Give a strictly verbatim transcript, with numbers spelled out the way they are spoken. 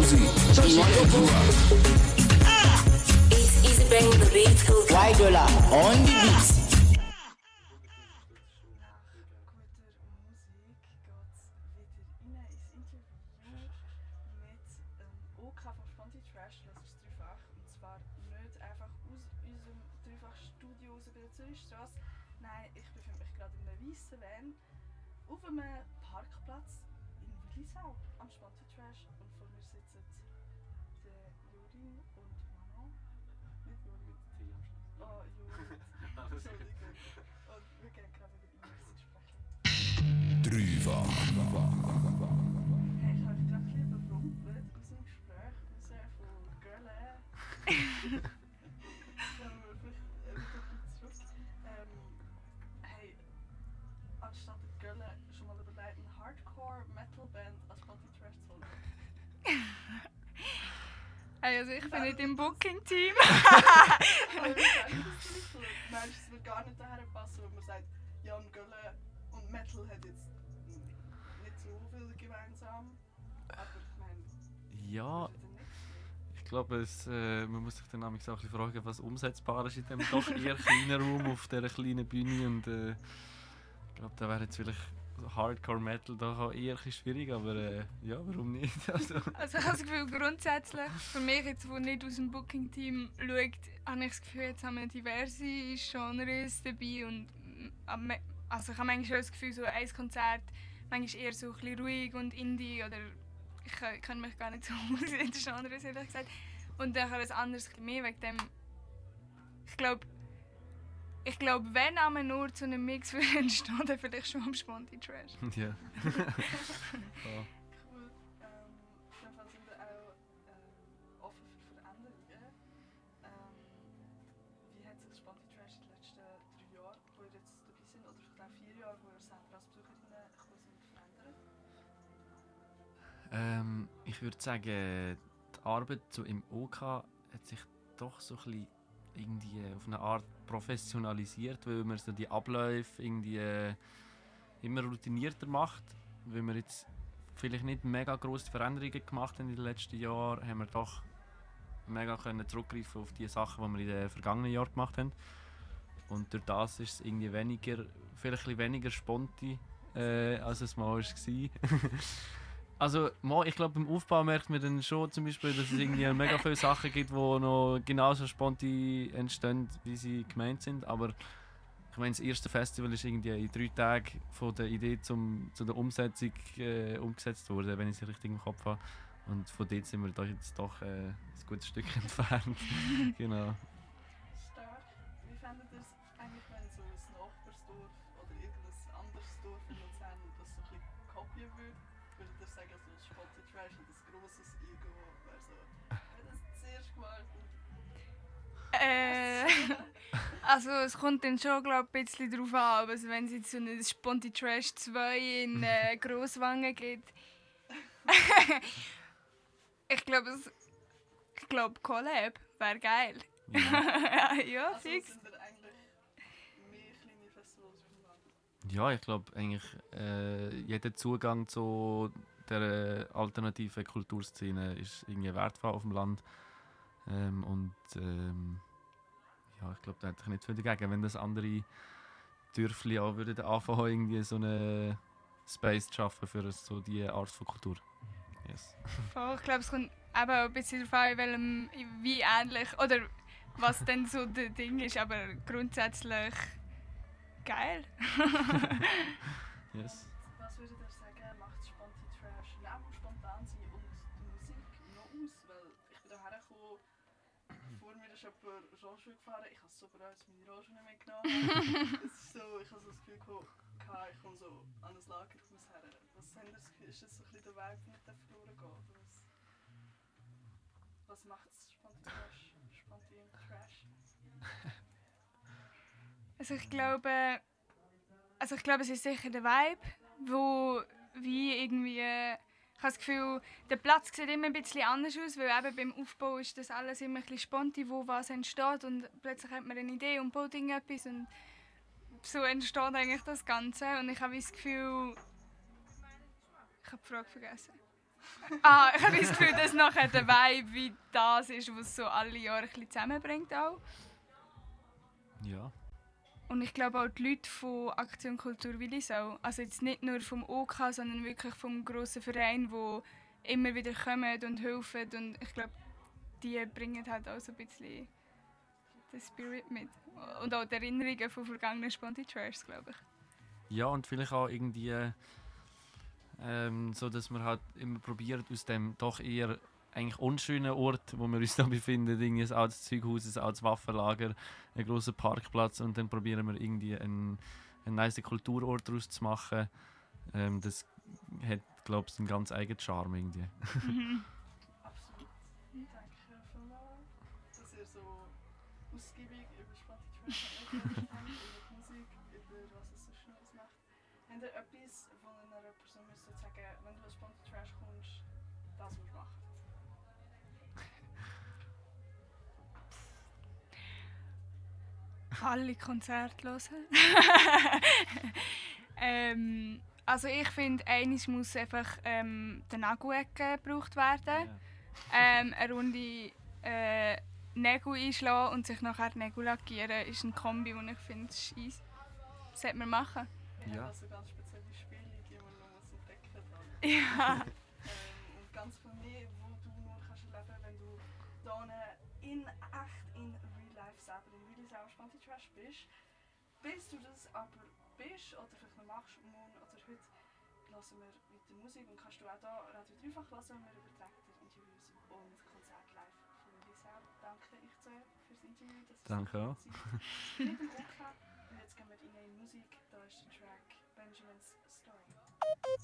music, just want to grow up. It's easy bang the beat. Why dollar on the beats? Zürichstrasse. Nein, ich befinde mich gerade in einem weißen Van auf einem Parkplatz in Willisau am Sponti Trash und vor mir sitzen der Jurin und Manon. Nicht Jurin. Oh, Jurin. Entschuldigung. Und wir gehen gerade über die Musik sprechen. Dreifach. Hey, ich habe euch gerade ein bisschen überrumpelt aus dem Gespräch raus von Girlen. Anstatt der Girl schon mal überlegt, eine Hardcore-Metal-Band als Sponti Trash zu holen? Hey, also ich bin nicht im Booking-Team. Meinst du, es würde gar nicht daher passen, wenn man sagt, ja, und Girl und Metal hat jetzt nicht so viel gemeinsam. Aber ich meine... Ja, ich glaube, es, äh, man muss sich dann auch ein bisschen fragen, was umsetzbar ist in diesem doch eher kleinen Raum auf dieser kleinen Bühne. Und, äh, ich glaube, da wäre jetzt vielleicht Hardcore Metal doch auch eher ein schwierig, aber äh, ja, warum nicht? Also, also ich habe das Gefühl, grundsätzlich, für mich jetzt, der nicht aus dem Booking-Team schaut, habe ich das Gefühl, jetzt haben wir diverse Genres dabei. Und, also ich habe manchmal schon das Gefühl, so ein Konzert manchmal eher so ein bisschen ruhig und Indie oder ich kann mich gar nicht so aus in den Genres, ehrlich gesagt. Und dann habe ich ein anderes ein bisschen mehr wegen dem. Ich glaube, Ich glaube, wenn einmal nur zu einem Mix entstehen, dann vielleicht schon am Sponti Trash. ja. Cool. Ähm, dann sind wir auch ähm, offen für Veränderungen. Ähm, wie hat sich Sponti Trash in den letzten drei Jahren, wo ihr jetzt dabei sind, oder vielleicht auch vier Jahre, wo ihr selber als Besucherinnen gekommen sind, verändert? Ähm, ich würde sagen, die Arbeit so im OK hat sich doch so ein bisschen irgendwie auf eine Art professionalisiert, weil man so die Abläufe irgendwie äh, immer routinierter macht. Weil wir jetzt vielleicht nicht mega grosse Veränderungen gemacht haben in den letzten Jahren, haben wir doch mega können zurückgreifen auf die Sachen, die wir in den vergangenen Jahren gemacht haben. Und durch das ist es irgendwie weniger, vielleicht ein bisschen weniger sponti, äh, als es mal war. Also, ich glaube, beim Aufbau merkt man dann schon zum Beispiel, dass es irgendwie mega viele Sachen gibt, die noch genauso spontan entstehen, wie sie gemeint sind. Aber ich meine, das erste Festival ist irgendwie in drei Tagen von der Idee zum, zu der Umsetzung äh, umgesetzt worden, wenn ich es richtig im Kopf habe. Und von dort sind wir doch jetzt doch äh, ein gutes Stück entfernt. Genau. Stark. Wie fändet ihr es eigentlich, wenn so ein Nachbarsdorf oder irgendein anderes Dorf in Luzern das so ein bisschen kopieren würde? Würde ich sagen, so ein Sponti Trash und ein grosses Ego wäre so, wenn das zuerst gemacht Äh, also es kommt dann schon, glaub, ein bisschen drauf an, also wenn es jetzt so ein Sponti Trash zwei in äh, Grosswangen gibt. ich glaube, ich glaube Collab wäre geil. Ja, ja, Also fix. sind da eigentlich mehr kleine Festivals auf dem Land? ja ich glaube eigentlich äh, jeder Zugang zu der alternativen Kulturszene ist irgendwie wertvoll auf dem Land. Ähm, und ähm, ja, ich glaube, da hätte ich nicht viel dagegen, wenn das andere Dörfli auch würden anfangen, irgendwie so eine Space zu schaffen für so diese Art von Kultur. Yes. Voll, ich glaube, es kommt eben auch ein bisschen darauf an, welchem, wie ähnlich oder was denn so das Ding ist, aber grundsätzlich geil. Yes. Was würdet ihr sagen, macht Sponti Trash neben spontan sein und die Musik noch aus? Weil ich bin hierher gekommen, vor mir ist jemand Rollstuhl gefahren, ich habe super als meine Rollschuhe nicht mitgenommen. Es ist so, ich habe so das Gefühl gehabt, ich komme so an ein Lagerhaus her. Was haben das Gefühl, ist das so ein bisschen der Vibe, der nicht verloren geht? Oder was, was macht Sponti Trash, Sponti Trash? Also ich glaube, also ich glaube, es ist sicher der Vibe, wo wie irgendwie, ich habe das Gefühl, der Platz sieht immer ein bisschen anders aus, weil eben beim Aufbau ist das alles immer ein bisschen spontan, wo was entsteht und plötzlich hat man eine Idee und baut irgendetwas und so entsteht eigentlich das Ganze und ich habe das Gefühl, ich habe die Frage vergessen. Ah, ich habe das Gefühl, dass nachher der Vibe wie das ist, was so alle Jahre ein bisschen zusammenbringt auch. Ja. Und ich glaube auch die Leute von Aktion Kultur Willisau, also jetzt nicht nur vom O K, sondern wirklich vom grossen Verein, die immer wieder kommen und helfen. Und ich glaube, die bringen halt auch so ein bisschen den Spirit mit. Und auch die Erinnerungen von vergangenen Sponti-Trashs, glaube ich. Ja, und vielleicht auch irgendwie ähm, so, dass man halt immer probiert, aus dem doch eher eigentlich unschönen Ort, wo wir uns da befinden, irgendwie ein altes Zeughaus, ein altes Waffenlager, ein grosser Parkplatz, und dann probieren wir irgendwie einen, einen nice Kulturort daraus zu machen. Ähm, das hat, glaube ich, einen ganz eigenen Charme irgendwie. Absolut. Danke vielmals, dass ihr so ausgiebig über Sponti-Trash erzählt habt, über die Musik, über was es so Schönes macht. Habt ihr etwas, wo ihr einer Person müsst sagen, wenn du als Sponti-Trash kommst, das musst du machen? Alle Konzerte hören. ähm, also ich finde, eines muss einfach ähm, der Nagelecke gebraucht werden. Ähm, eine Runde äh, Nägel einschlagen und sich nachher die Nägel lackieren ist ein Kombi, den ich finde, ist easy. Das sollte man machen. Ich Ja. habe also ganz spezielle Spiele, die man noch muss entdecken muss. Ja. Ähm, und ganz von mir, wo du nur kannst erleben, wenn du hier in echt, in Real Life selber, in Real Life Sponti-Trash bist. Bis du das aber bist oder vielleicht noch machst, morgen oder heute, hören wir weiter Musik und kannst du auch hier Radio dreifach hören. Wir übertragen dir Interviews und Konzerte live von Real Life. Danke ich dir fürs Interview. Das ist Danke auch. mit dem OK. Und jetzt gehen wir in die Musik. Da ist der Track Benjamin's Story.